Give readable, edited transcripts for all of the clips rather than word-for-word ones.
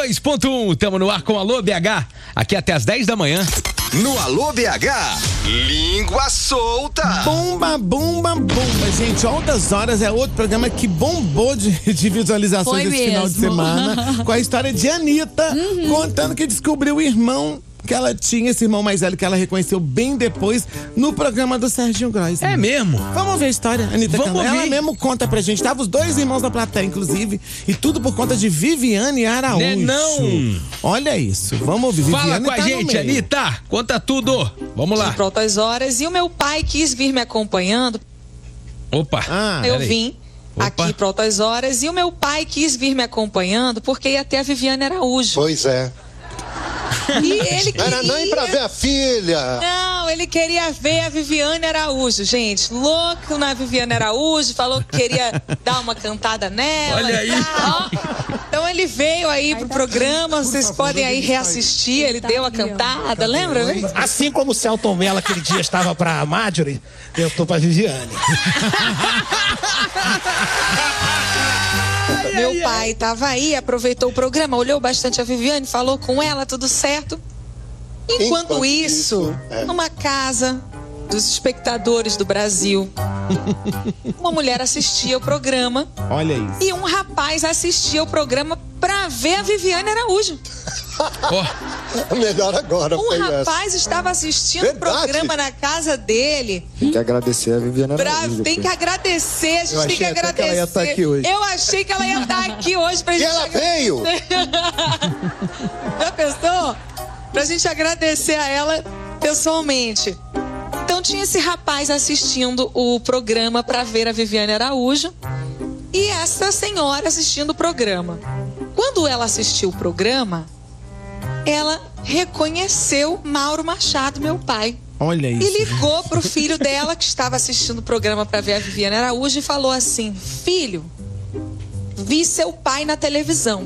102.1, tamo no ar com Alô BH, aqui até as 10 da manhã. No Alô BH, língua solta. Bomba, gente. Altas Horas é outro programa que bombou de visualizações esse final de semana. Com a história de Anitta, contando que descobriu o irmão que ela tinha, esse irmão mais velho que ela reconheceu bem depois no programa do Serginho Gross. É mesmo? Vamos ver a história, Anitta. Vamos ouvir. Ela mesmo conta pra gente. Tava os dois irmãos da plateia, inclusive, e tudo por conta de Viviane Araújo. Não. Olha isso. Vamos ouvir. Fala Viviane com a tá no gente, meio. Anitta. Conta tudo. Vamos lá. Para Altas Horas. E o meu pai quis vir me acompanhando. Opa. Eu vim Opa. aqui para Altas Horas. E o meu pai quis vir me acompanhando porque ia ter a Viviane Araújo. Pois é. E ele Não era nem pra ver a filha. Não, ele queria ver a Viviane Araújo, gente. Louco na Viviane Araújo, falou que queria dar uma cantada nela. Olha aí. Então ele veio aí pro programa, vocês podem aí reassistir, ele deu a cantada, lembra, né? Assim como o Celton Mello aquele dia estava pra Marjorie, eu tô pra Viviane. Meu pai tava aí, aproveitou o programa, olhou bastante a Viviane, falou com ela, tudo certo. Enquanto isso, numa casa dos espectadores do Brasil, uma mulher assistia o programa. Olha isso. E um rapaz assistia o programa pra ver a Viviane Araújo. Melhor agora. Um rapaz estava assistindo o programa na casa dele. Tem que agradecer a Viviane Araújo. Tem que agradecer, a gente tem que agradecer. Que ela ia estar aqui hoje. Eu achei que ela ia estar aqui hoje pra gente. E ela veio! Já pensou? Pra gente agradecer a ela pessoalmente. Então tinha esse rapaz assistindo o programa pra ver a Viviane Araújo e essa senhora assistindo o programa. Quando ela assistiu o programa, ela reconheceu Mauro Machado, meu pai. Olha isso. E ligou pro filho dela, que estava assistindo o programa pra ver a Viviane Araújo, e falou assim: filho, vi seu pai na televisão.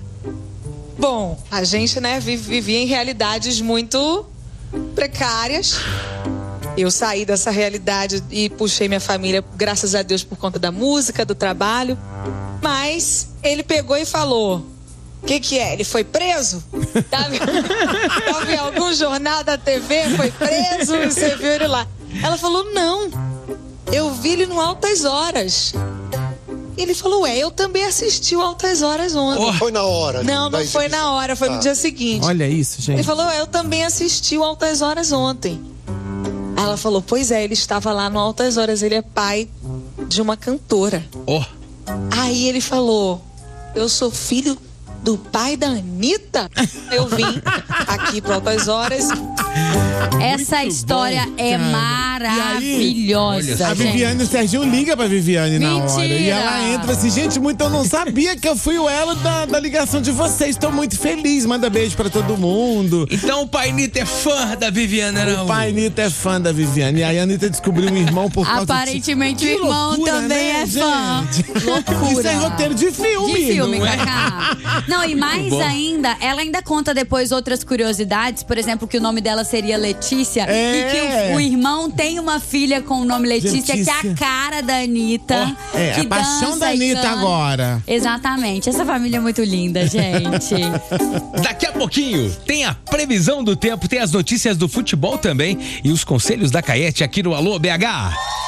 Bom, a gente, né, vivia em realidades muito precárias. Eu saí dessa realidade e puxei minha família, graças a Deus, por conta da música, do trabalho. Mas ele pegou e falou: o que é? Ele foi preso? Tava em algum jornal da TV, foi preso, você viu ele lá. Ela falou: não, eu vi ele no Altas Horas. Ele falou: eu também assisti o Altas Horas ontem. Não foi na hora. Não foi na hora, foi no dia seguinte. Olha isso, gente. Ele falou: eu também assisti o Altas Horas ontem. Ela falou: pois é, ele estava lá no Altas Horas, ele é pai de uma cantora. Aí ele falou: eu sou filho do pai da Anitta. Eu vim aqui para Altas Horas. Essa Muito história bom, é cara. maravilhosa. A Viviane, o Serginho liga pra Viviane na hora. Mentira. E ela entra assim: gente, eu não sabia que eu fui o elo da ligação de vocês. Estou muito feliz. Manda beijo pra todo mundo. Então o pai Anitta é fã da Viviane Araújo. O pai Anitta é fã da Viviane. E aí a Anitta descobriu um irmão por causa Aparentemente de... o irmão loucura, também né, é fã. gente? Loucura. Isso é roteiro de filme. De filme, não é? Cacá. Não, e mais ainda, ela ainda conta depois outras curiosidades. Por exemplo, que o nome dela seria Letícia. E que o irmão tem uma filha com o nome Letícia, que é a cara da Anitta. É, que a paixão dança da e Anitta canta. agora. Exatamente. Essa família é muito linda, gente. Daqui a pouquinho tem a previsão do tempo, tem as notícias do futebol também e os conselhos da Caete aqui no Alô BH.